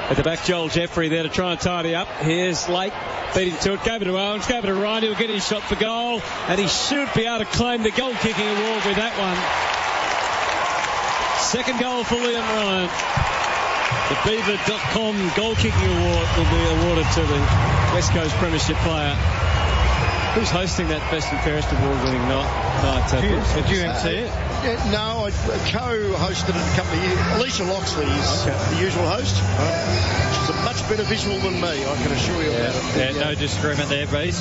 At the back, Joel Jeffrey there to try and tidy up. Here's Lake feeding to it. Gave it to Owens. Gave it to Ryan. He'll get his shot for goal. And he should be able to claim the goal-kicking award with that one. Second goal for Liam Ryan. The Beaver.com goal-kicking award will be awarded to the West Coast Premiership player. Who's hosting that Best and Fairest award-winning night? Did you MC it? No, I co-hosted it a couple of years. Alicia Loxley is the usual host. She's a much better visual than me, I can assure you. No disagreement there, Bruce.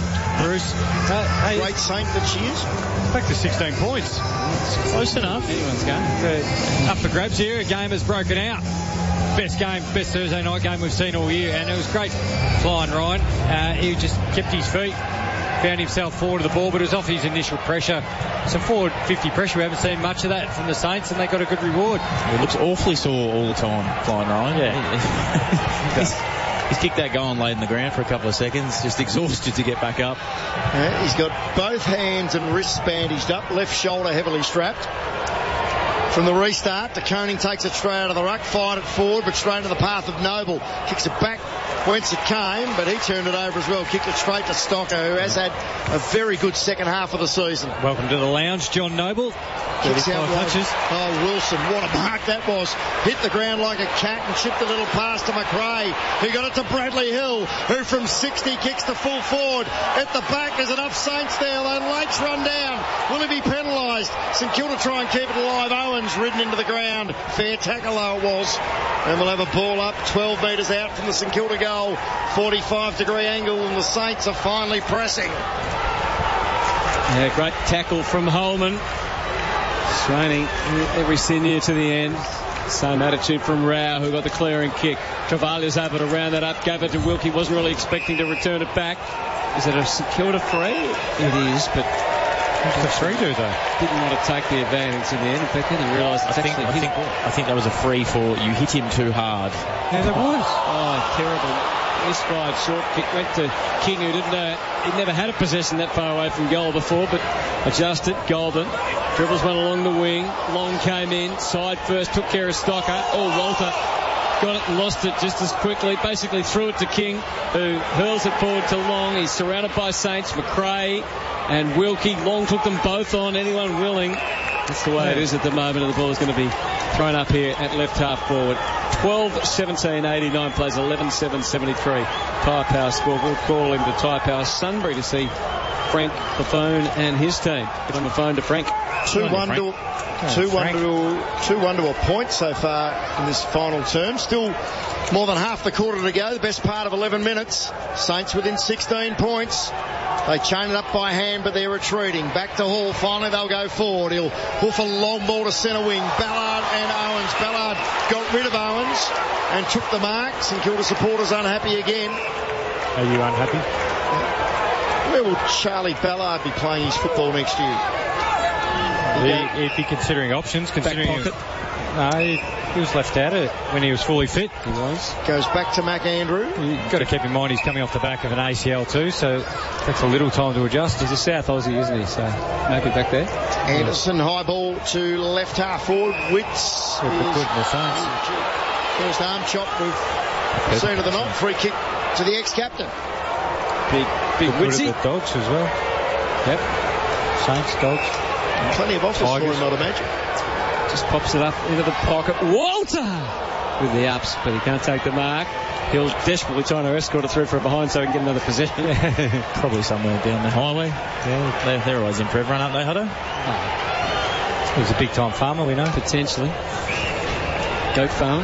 Great saint that she is. Back to 16 points. It's close enough. Anyone's game. Up for grabs here. A game has broken out. Best Thursday night game we've seen all year, and it was great flying Ryan. He just kept his feet. Found himself forward of the ball, but it was off his initial pressure. Some forward 50 pressure. We haven't seen much of that from the Saints, and they got a good reward. It looks awfully sore all the time, flying Ryan. Yeah. He's kicked that goal and laid in the ground for a couple of seconds, just exhausted to get back up. He's got both hands and wrists bandaged up, left shoulder heavily strapped. From the restart, De Koning takes it straight out of the ruck, fired it forward, but straight into the path of Noble. Kicks it back whence it came, but he turned it over as well. Kicked it straight to Stocker, who has had a very good second half of the season. Welcome to the lounge, John Noble. Kicks out touches. Oh, Wilson, what a mark that was. Hit the ground like a cat and chipped a little pass to McRae, who got it to Bradley Hill, who from 60 kicks to full forward. At the back, there's enough Saints there. Then Lake's run down. Will he be penalised? St Kilda try and keep it alive. Owens ridden into the ground. Fair tackle though it was. And we'll have a ball up 12 metres out from the St Kilda goal. 45-degree angle, and the Saints are finally pressing. Yeah, great tackle from Holman. Straining every sinew to the end. Same attitude from Rao, who got the clearing kick. Travaglia's able to round that up. Gave it to Wilkie. Wasn't really expecting to return it back. Is it a St Kilda free? It is, but what's the free do though? Didn't want to take the advantage in the end. In fact, then he realised I think that was a free for you hit him too hard. Yeah, there was. Oh, terrible. Misfired short kick went to King, who he'd never had a possession that far away from goal before, but adjusted. Golden dribbles one along the wing. Long came in, side first, took care of Stocker. Oh, Walter got it and lost it just as quickly. Basically threw it to King, who hurls it forward to Long. He's surrounded by Saints, McRae and Wilkie. Long took them both on, anyone willing. That's the way it is at the moment, and the ball is going to be thrown up here at left half forward. 12-17-89 plays 11-7-73. Tyre Power scoreboard. Call into Tyre Power Sunbury to see Frank Buffone and his team. Get on the phone to Frank. 2-1 to a point so far in this final term. Still more than half the quarter to go. The best part of 11 minutes. Saints within 16 points. They chain it up by hand, but they're retreating. Back to Hall. Finally, they'll go forward. He'll hoof a long ball to centre wing. Ballard and Owens. Ballard got rid of Owens and took the mark. St Kilda supporters unhappy again. Are you unhappy? Where will Charlie Ballard be playing his football next year? He'd be considering options. Considering back pocket. No, he was left out of it when he was fully fit. He was. Goes back to McAndrew. You've got to keep in mind he's coming off the back of an ACL too, so takes a little time to adjust. He's a South Aussie, isn't he? So maybe back there. Anderson, high ball to left half forward. Witts. First arm chop with scene of the night. Free kick to the ex-captain. Big Wittsy. The Dogs as well. Yep. Saints, Dogs. Plenty of office for him, I'd imagine. Just pops it up into the pocket. Walter with the ups, but he can't take the mark. Hill's desperately trying to escort it through from behind so he can get another possession. Probably somewhere down the highway. Yeah, they're always in for everyone, aren't they, Hutto? He's a big-time farmer, we know. Potentially. Goat farmer.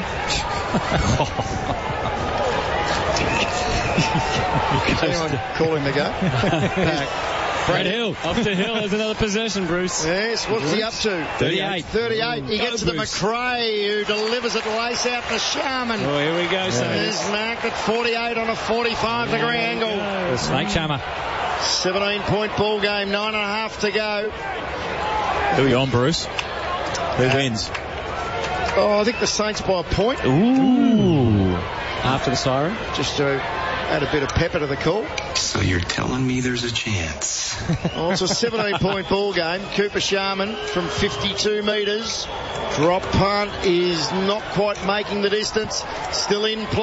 Is anyone calling the goat? Brad Hill. Up to Hill has another possession, Bruce. Yes, what's he up to? 38. He gets to the McRae, who delivers it lace out to Sharman. Oh, here we go, He's marked at 48 on a 45-degree angle. The Snake Charmer. 17-point ball game, 9.5 to go. Who are you on, Bruce? Who wins? Oh, I think the Saints by a point. Ooh. After the siren. Just to add a bit of pepper to the call. So you're telling me there's a chance? Oh, it's a 17-point ball game. Cooper Sharman from 52 metres. Drop punt is not quite making the distance. Still in play.